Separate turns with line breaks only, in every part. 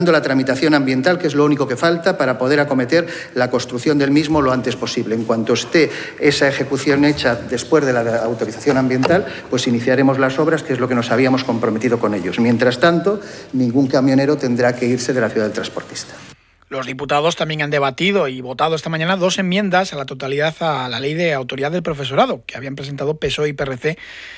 la tramitación ambiental, que es lo único que falta para poder acometer la construcción del mismo lo antes posible. En cuanto esté esa ejecución hecha después de la autorización ambiental, pues iniciaremos las obras, que es lo que nos habíamos comprometido con ellos. Mientras tanto, ningún camionero tendrá que irse de la ciudad del transportista.
Los diputados también han debatido y votado esta mañana 2 enmiendas a la totalidad a la Ley de Autoridad del Profesorado, que habían presentado PSOE y PRC,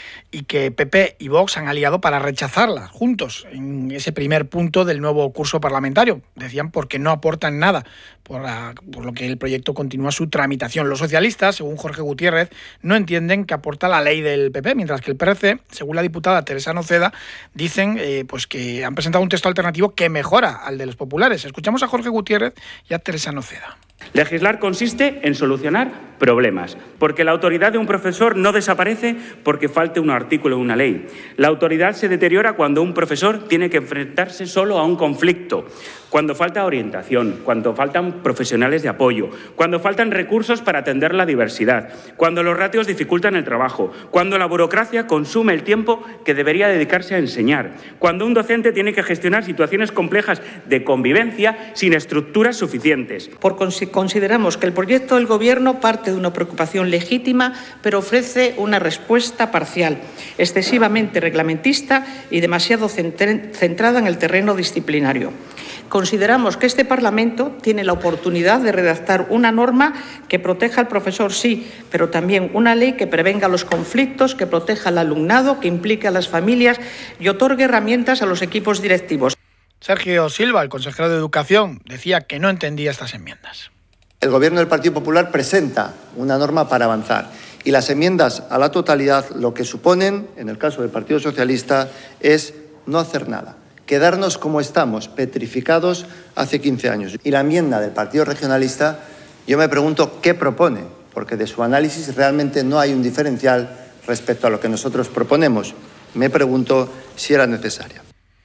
y que PP y Vox han aliado para rechazarlas juntos en ese primer punto del nuevo curso parlamentario. Decían porque no aportan nada, por lo que el proyecto continúa su tramitación. Los socialistas, según Jorge Gutiérrez, no entienden que aporta la ley del PP, mientras que el PRC, según la diputada Teresa Noceda, dicen pues que han presentado un texto alternativo que mejora al de los populares. Escuchamos a Jorge Gutiérrez y a Teresa Noceda.
Legislar consiste en solucionar problemas, porque la autoridad de un profesor no desaparece porque falte un artículo en una ley. La autoridad se deteriora cuando un profesor tiene que enfrentarse solo a un conflicto, cuando falta orientación, cuando faltan profesionales de apoyo, cuando faltan recursos para atender la diversidad, cuando los ratios dificultan el trabajo, cuando la burocracia consume el tiempo que debería dedicarse a enseñar, cuando un docente tiene que gestionar situaciones complejas de convivencia sin estructuras suficientes.
Consideramos que el proyecto del Gobierno parte de una preocupación legítima, pero ofrece una respuesta parcial, excesivamente reglamentista y demasiado centrada en el terreno disciplinario. Consideramos que este Parlamento tiene la oportunidad de redactar una norma que proteja al profesor, sí, pero también una ley que prevenga los conflictos, que proteja al alumnado, que implique a las familias y otorgue herramientas a los equipos directivos.
Sergio Silva, el consejero de Educación, decía que no entendía estas enmiendas.
El Gobierno del Partido Popular presenta una norma para avanzar y las enmiendas a la totalidad lo que suponen, en el caso del Partido Socialista, es no hacer nada, quedarnos como estamos, petrificados hace 15 años. Y la enmienda del Partido Regionalista, yo me pregunto qué propone, porque de su análisis realmente no hay un diferencial respecto a lo que nosotros proponemos. Me pregunto si era necesaria.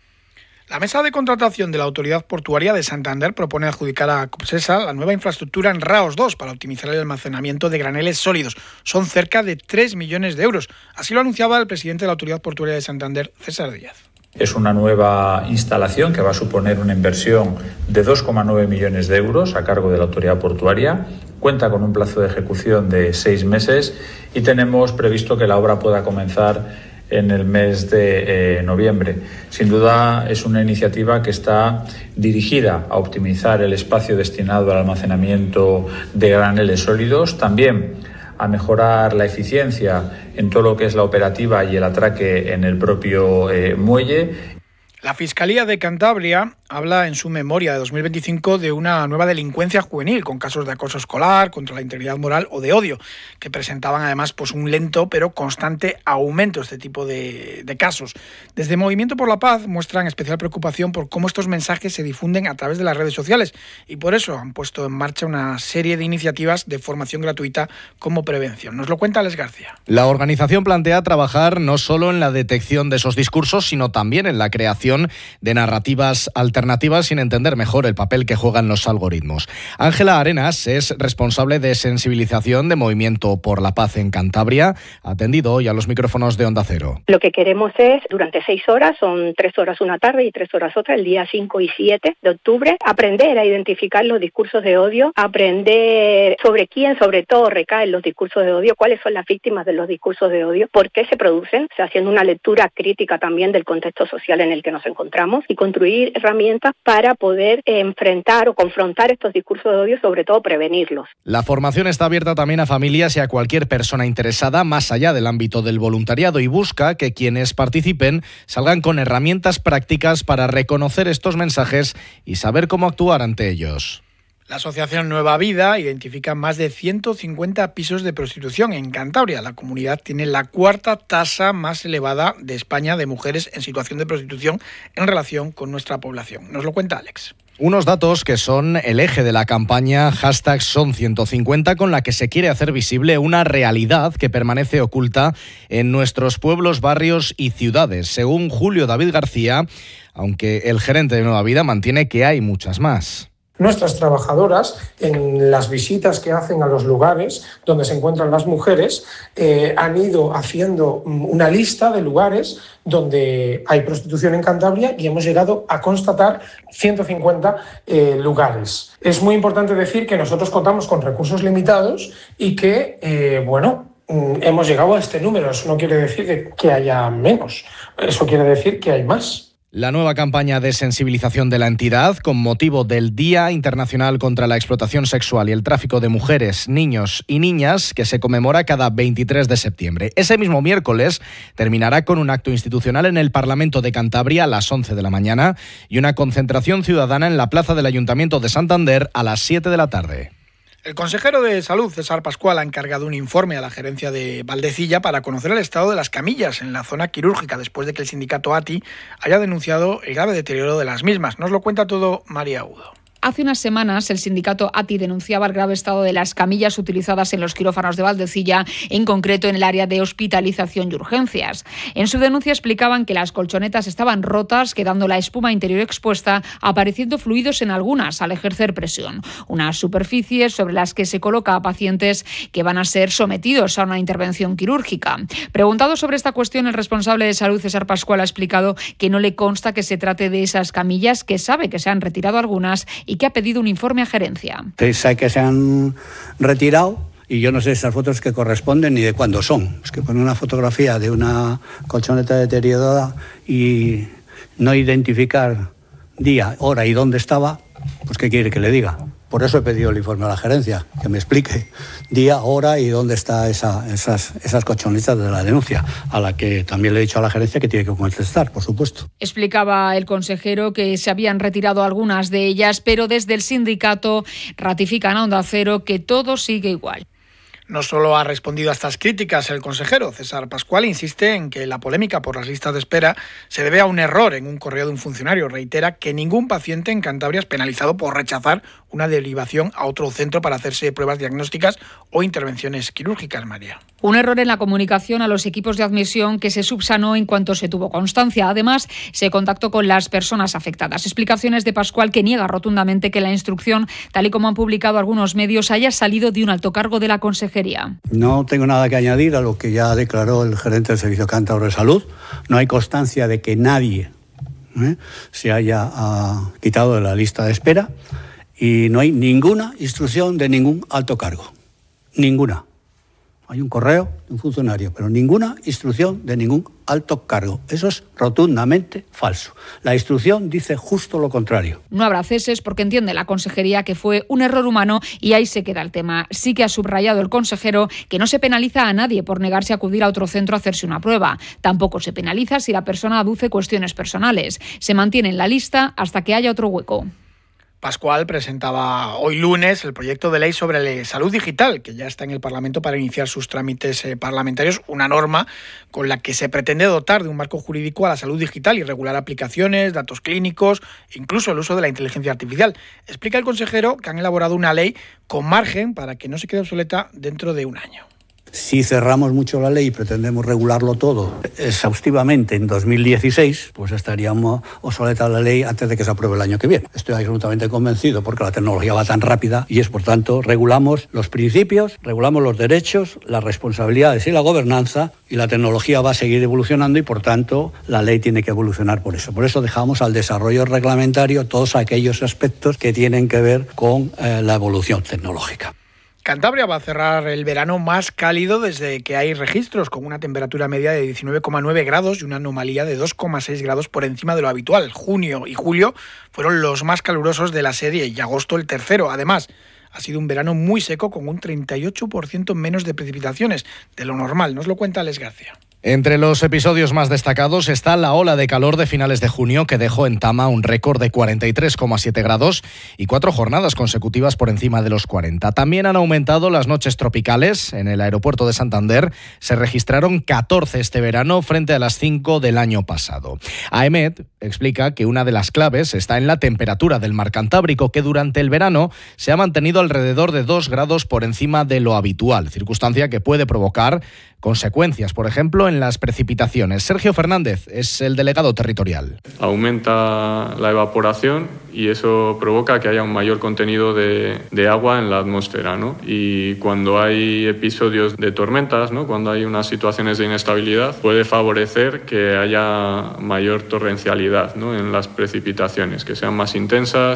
La mesa de contratación de la Autoridad Portuaria de Santander propone adjudicar a Copsesa la nueva infraestructura en Raos 2 para optimizar el almacenamiento de graneles sólidos. Son cerca de 3 millones de euros. Así lo anunciaba el presidente de la Autoridad Portuaria de Santander, César Díaz.
Es una nueva instalación que va a suponer una inversión de 2,9 millones de euros a cargo de la Autoridad Portuaria. Cuenta con un plazo de ejecución de 6 meses y tenemos previsto que la obra pueda comenzar en el mes de noviembre. Sin duda es una iniciativa que está dirigida a optimizar el espacio destinado al almacenamiento de graneles sólidos, también a mejorar la eficiencia en todo lo que es la operativa y el atraque en el propio muelle.
La Fiscalía de Cantabria habla en su memoria de 2025 de una nueva delincuencia juvenil con casos de acoso escolar, contra la integridad moral o de odio, que presentaban además pues un lento pero constante aumento este tipo de casos. Desde Movimiento por la Paz muestran especial preocupación por cómo estos mensajes se difunden a través de las redes sociales y por eso han puesto en marcha una serie de iniciativas de formación gratuita como prevención. Nos lo cuenta Alex García.
La organización plantea trabajar no solo en la detección de esos discursos, sino también en la creación de narrativas alternativas sin entender mejor el papel que juegan los algoritmos. Ángela Arenas es responsable de sensibilización de Movimiento por la Paz en Cantabria, ha atendido hoy a los micrófonos de Onda Cero.
Lo que queremos es, durante 6 horas, son 3 horas una tarde y 3 horas otra, el día 5 y 7 de octubre, aprender a identificar los discursos de odio, aprender sobre quién, sobre todo, recaen los discursos de odio, cuáles son las víctimas de los discursos de odio, por qué se producen, o sea, haciendo una lectura crítica también del contexto social en el que nos encontramos y construir herramientas para poder enfrentar o confrontar estos discursos de odio, sobre todo prevenirlos.
La formación está abierta también a familias y a cualquier persona interesada más allá del ámbito del voluntariado y busca que quienes participen salgan con herramientas prácticas para reconocer estos mensajes y saber cómo actuar ante ellos.
La asociación Nueva Vida identifica más de 150 pisos de prostitución en Cantabria. La comunidad tiene la 4ª tasa más elevada de España de mujeres en situación de prostitución en relación con nuestra población. Nos lo cuenta Alex.
Unos datos que son el eje de la campaña #Son150 con la que se quiere hacer visible una realidad que permanece oculta en nuestros pueblos, barrios y ciudades. Según Julio David García, aunque el gerente de Nueva Vida mantiene que hay muchas más.
nuestras trabajadoras, en las visitas que hacen a los lugares donde se encuentran las mujeres, han ido haciendo una lista de lugares donde hay prostitución en Cantabria y hemos llegado a constatar 150 lugares. Es muy importante decir que nosotros contamos con recursos limitados y que, hemos llegado a este número. Eso no quiere decir que haya menos, eso quiere decir que hay más.
La nueva campaña de sensibilización de la entidad con motivo del Día Internacional contra la Explotación Sexual y el Tráfico de Mujeres, Niños y Niñas, que se conmemora cada 23 de septiembre. Ese mismo miércoles terminará con un acto institucional en el Parlamento de Cantabria a las 11 de la mañana y una concentración ciudadana en la plaza del Ayuntamiento de Santander a las 7 de la tarde.
El consejero de Salud, César Pascual, ha encargado un informe a la gerencia de Valdecilla para conocer el estado de las camillas en la zona quirúrgica después de que el sindicato ATI haya denunciado el grave deterioro de las mismas. Nos lo cuenta todo María Udo.
Hace unas semanas el sindicato ATI denunciaba el grave estado de las camillas utilizadas en los quirófanos de Valdecilla, en concreto en el área de hospitalización y urgencias. En su denuncia explicaban que las colchonetas estaban rotas, quedando la espuma interior expuesta, apareciendo fluidos en algunas al ejercer presión. Unas superficies sobre las que se coloca a pacientes que van a ser sometidos a una intervención quirúrgica. Preguntado sobre esta cuestión, el responsable de salud, César Pascual, ha explicado que no le consta que se trate de esas camillas, que sabe que se han retirado algunas y que ha pedido un informe a gerencia.
Sé que se han retirado y yo no sé esas fotos que corresponden ni de cuándo son. Es que poner una fotografía de una colchoneta deteriorada y no identificar día, hora y dónde estaba, pues ¿qué quiere que le diga? Por eso he pedido el informe a la gerencia, que me explique día, hora y dónde están esas colchonetas de la denuncia, a la que también le he dicho a la gerencia que tiene que contestar, por supuesto.
Explicaba el consejero que se habían retirado algunas de ellas, pero desde el sindicato ratifican a Onda Cero que todo sigue igual.
No solo ha respondido a estas críticas el consejero, César Pascual insiste en que la polémica por las listas de espera se debe a un error en un correo de un funcionario. Reitera que ningún paciente en Cantabria es penalizado por rechazar una derivación a otro centro para hacerse pruebas diagnósticas o intervenciones quirúrgicas, María.
Un error en la comunicación a los equipos de admisión que se subsanó en cuanto se tuvo constancia. Además, se contactó con las personas afectadas. Explicaciones de Pascual, que niega rotundamente que la instrucción, tal y como han publicado algunos medios, haya salido de un alto cargo de la consejería.
No tengo nada que añadir a lo que ya declaró el gerente del Servicio Cántabro de Salud. No hay constancia de que nadie se haya quitado de la lista de espera y no hay ninguna instrucción de ningún alto cargo. Ninguna. Hay un correo de un funcionario, pero ninguna instrucción de ningún alto cargo. Eso es rotundamente falso. La instrucción dice justo lo contrario.
No habrá ceses porque entiende la consejería que fue un error humano y ahí se queda el tema. Sí que ha subrayado el consejero que no se penaliza a nadie por negarse a acudir a otro centro a hacerse una prueba. Tampoco se penaliza si la persona aduce cuestiones personales. Se mantiene en la lista hasta que haya otro hueco.
Pascual presentaba hoy lunes el proyecto de ley sobre salud digital, que ya está en el Parlamento para iniciar sus trámites parlamentarios, una norma con la que se pretende dotar de un marco jurídico a la salud digital y regular aplicaciones, datos clínicos, incluso el uso de la inteligencia artificial. Explica el consejero que han elaborado una ley con margen para que no se quede obsoleta dentro de un año.
Si cerramos mucho la ley y pretendemos regularlo todo exhaustivamente en 2016, pues estaríamos obsoleta la ley antes de que se apruebe el año que viene. Estoy absolutamente convencido porque la tecnología va tan rápida y es, por tanto, regulamos los principios, regulamos los derechos, las responsabilidades y la gobernanza, y la tecnología va a seguir evolucionando y, por tanto, la ley tiene que evolucionar por eso. Por eso dejamos al desarrollo reglamentario todos aquellos aspectos que tienen que ver con la evolución tecnológica.
Cantabria va a cerrar el verano más cálido desde que hay registros, con una temperatura media de 19,9 grados y una anomalía de 2,6 grados por encima de lo habitual. Junio y julio fueron los más calurosos de la serie y agosto el tercero. Además, ha sido un verano muy seco con un 38% menos de precipitaciones de lo normal. Nos lo cuenta Alex García.
Entre los episodios más destacados está la ola de calor de finales de junio, que dejó en Tama un récord de 43,7 grados y 4 jornadas consecutivas por encima de los 40. También han aumentado las noches tropicales. En el aeropuerto de Santander se registraron 14 este verano frente a las 5 del año pasado. AEMET explica que una de las claves está en la temperatura del mar Cantábrico, que durante el verano se ha mantenido alrededor de 2 grados por encima de lo habitual, circunstancia que puede provocar consecuencias, por ejemplo, descenso en las precipitaciones. Sergio Fernández es el delegado territorial.
Aumenta la evaporación y eso provoca que haya un mayor contenido de agua en la atmósfera, ¿no? Y cuando hay episodios de tormentas, ¿no? Cuando hay unas situaciones de inestabilidad, puede favorecer que haya mayor torrencialidad, ¿no? En las precipitaciones, que sean más intensas